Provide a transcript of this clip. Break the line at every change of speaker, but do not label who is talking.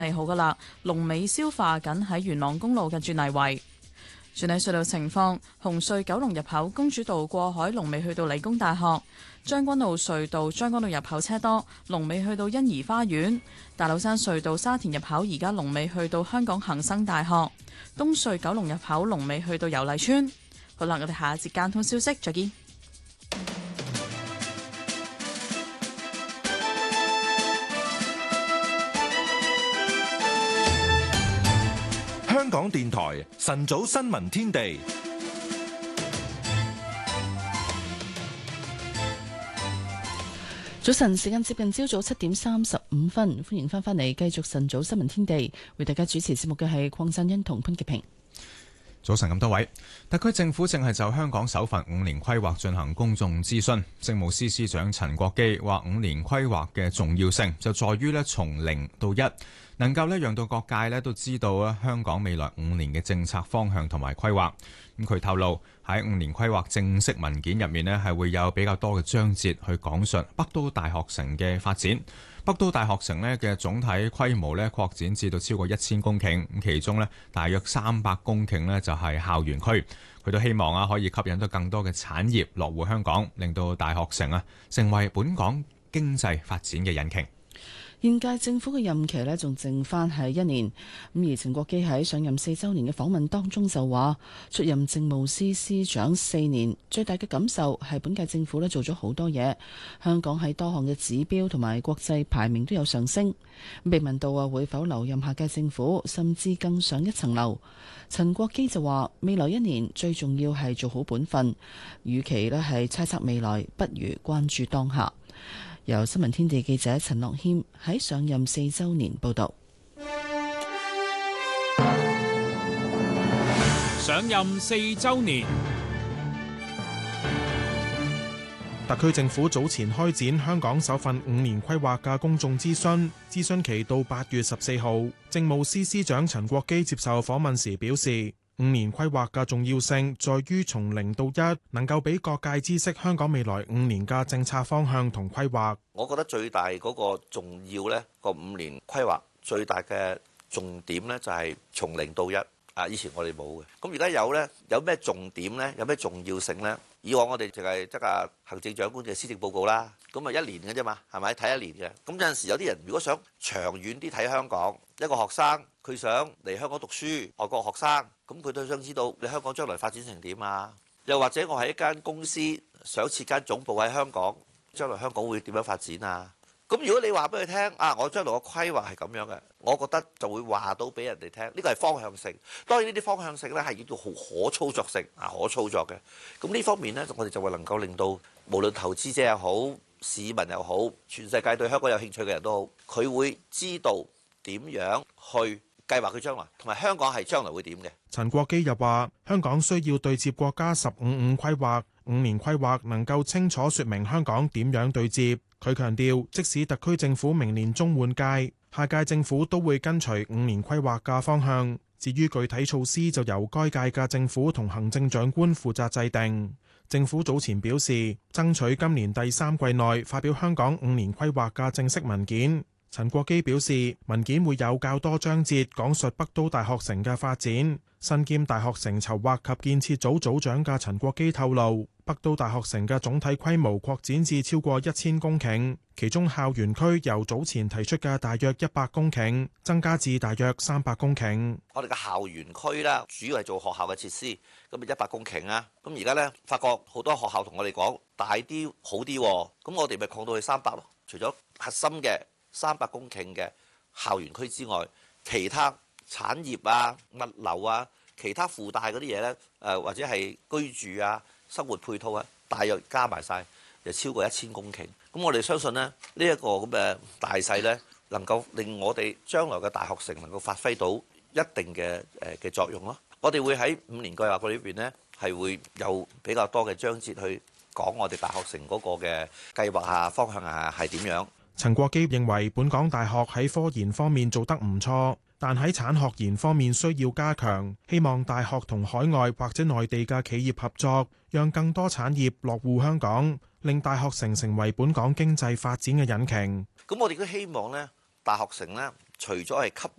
好噶啦，龍尾消化緊喺元朗公路嘅轉泥圍。轉喺隧道情況，紅隧九龍入口公主道過海龍尾去到理工大學，將軍澳隧道將軍澳入口車多，龍尾去到欣怡花園。大老山隧道沙田入口而家龍尾去到香港恒生大學，東隧九龍入口龍尾去到油麗邨。好啦，我哋下一節交通消息再見。
香港電台晨早新聞天地，
早晨時間接近朝早7:35，歡迎翻嚟繼續晨早新聞天地，為大家主持節目嘅係鄺振欣同潘潔平。
早晨咁多位，特區政府正係就香港首份5年規劃進行公眾諮詢。政務司司長陳國基話5年規劃嘅重要性就在於從0到1，能夠讓到各界都知道香港未來5年嘅政策方向同埋規劃。咁佢透露喺5年規劃正式文件入面係會有比較多嘅章節去講述北都大學城嘅發展。北都大學城嘅總體規模擴展至到超過1000公頃，咁其中大約300公頃就係校園區。佢都希望可以吸引到更多嘅產業落戶香港，令到大學城成為本港經濟發展嘅引擎。
現屆政府嘅任期仲剩翻係1年，咁而陳國基喺上任4週年嘅訪問當中就話，出任政務司司長4年，最大嘅感受係本屆政府做咗好多嘢，香港喺多項嘅指標同埋國際排名都有上升。被問到會否留任下屆政府，甚至更上一層樓，陳國基就話未來1年最重要係做好本分，與其係猜測未來，不如關注當下。由新聞天地記者陳樂謙喺上任4週年報道。
上任4週年，
特區政府早前開展香港首份5年規劃嘅公眾諮詢，諮詢期到8月14號。政務司司長陳國基接受訪問時表示，5年規劃嘅重要性在於從0到1，能夠俾各界知悉香港未來5年嘅政策方向同規劃。
我覺得最大嗰個重要呢個5年規劃最大嘅重點呢，就係從0到1。以前我哋冇嘅，咁而家有呢，有咩重點呢？有咩重要性呢？以往我哋淨係得行政長官嘅施政報告啦，咁啊1年嘅啫嘛，係咪睇1年嘅？咁有陣時有啲人如果想長遠啲睇香港，一個學生佢想嚟香港讀書，外國學生咁佢都想知道你香港將來發展成點啊？又或者我係一間公司想設間總部喺香港，將來香港會點樣發展啊？咁如果你話俾佢聽我將來個規劃係咁樣嘅，我覺得就會話到俾人哋聽，呢個係方向性。當然呢啲方向性呢係要好可操作性可操作嘅。咁呢方面呢，我哋就會能夠令到無論投資者又好，市民又好，全世界對香港有興趣嘅人都好，佢會知道點樣去計劃佢將來，同埋香港係將來會點嘅。
陳國基又話，香港需要對接國家15/5規劃，5年規劃能夠清楚說明香港點樣對接。佢強調，即使特區政府明年中換屆，下屆政府都會跟隨5年規劃嘅方向。至於具體措施，就由該屆嘅政府同行政長官負責制定。政府早前表示，爭取今年第3季內發表香港5年規劃嘅正式文件。陳國基表示，文件會有較多章節講述北都大學城嘅發展。身兼大學城籌劃及建設組組長嘅陳國基透露，北都大學城嘅總體規模擴展至超過1000公頃，其中校園區由早前提出嘅大約100公頃增加至大約300公頃。
我哋嘅校園區啦，主要係做學校嘅設施，咁咪100公頃啊。咁而家呢，發覺好多學校同我哋講大啲好啲，咁我哋咪擴到去300咯。除咗核心嘅300公頃嘅校園區之外，其他產業啊、物流啊、其他附帶嗰啲嘢呢，或者係居住啊、生活配套啊，大約加埋晒就超過1000公頃。咁我哋相信呢，呢一個咁嘅大勢呢，能夠令我哋將來嘅大學城能夠發揮到一定嘅作用咯。我哋會喺5年計劃裏邊呢，係會有比較多嘅章節去講我哋大學城嗰個嘅計劃啊、方向啊係點樣。
陳國基認為本港大學喺科研方面做得唔錯，但喺產學研方面需要加強，希望大學同海外或者內地嘅企業合作，讓更多產業落戶香港，令大學城成為本港經濟發展嘅引擎。
咁我哋都希望呢，大學城呢， 除咗係吸